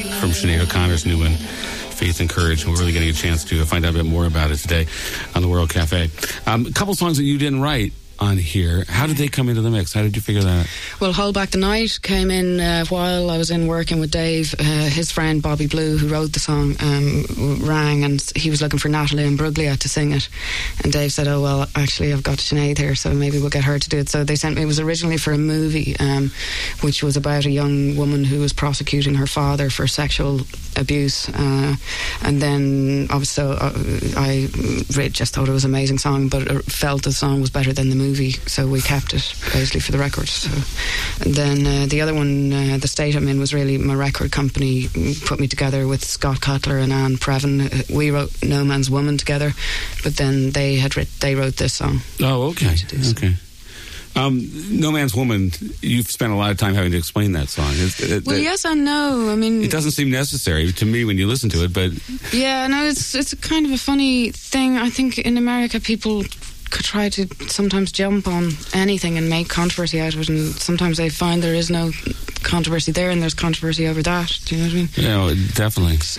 from Sinead O'Connor's new one, Faith and Courage. And we're really getting a chance to find out a bit more about it today on the World Cafe. A couple songs that you didn't write on here. How did they come into the mix? How did you figure that out? Well, Hold Back the Night came in while I was in working with Dave. His friend Bobby Blue, who wrote the song, rang, and he was looking for Natalie Imbruglia to sing it. And Dave said, oh, well, actually, I've got Sinead here, so maybe we'll get her to do it. So they sent me, it was originally for a movie, which was about a young woman who was prosecuting her father for sexual abuse. And then, obviously, I just thought it was an amazing song, but felt the song was better than the movie, so we kept it basically for the record. So, and then the other one, The State I'm In, was really my record company put me together with Scott Cutler and Anne Previn. We wrote No Man's Woman together, but then they wrote this song. Oh, okay. Okay. No Man's Woman, you've spent a lot of time having to explain that song. Yes and no. I mean, it doesn't seem necessary to me when you listen to it, but yeah, no, it's a kind of a funny thing. I think in America people could try to sometimes jump on anything and make controversy out of it, and sometimes they find there is no controversy there and there's controversy over that. Do you know what I mean? Yeah, definitely. So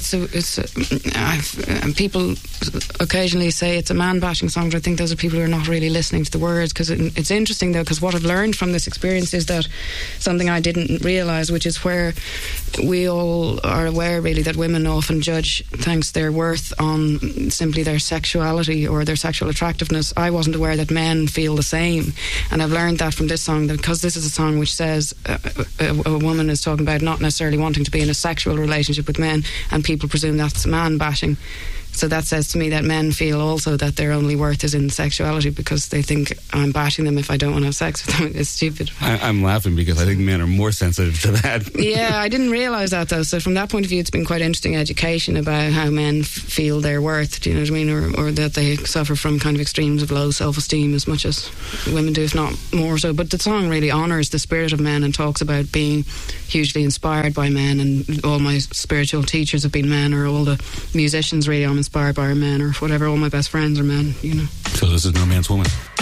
and people occasionally say it's a man-bashing song, but I think those are people who are not really listening to the words, because it's interesting though, because what I've learned from this experience is that something I didn't realise, which is where we all are aware really that women often judge their worth on simply their sexuality or their sexual attractiveness. I wasn't aware that men feel the same, and I've learned that from this song, that because this is a song which says a woman is talking about not necessarily wanting to be in a sexual relationship with men, and people presume that's man bashing. So that says to me that men feel also that their only worth is in sexuality, because they think I'm bashing them if I don't want to have sex with them. It's stupid. I'm laughing because I think men are more sensitive to that. Yeah, I didn't realise that though. So from that point of view, it's been quite interesting education about how men feel their worth, do you know what I mean? Or that they suffer from kind of extremes of low self-esteem as much as women do, if not more so. But the song really honours the spirit of men and talks about being hugely inspired by men, and all my spiritual teachers have been men, or all the musicians really I'm inspired by are men, or whatever. All my best friends are men, you know. So this is No Man's Woman.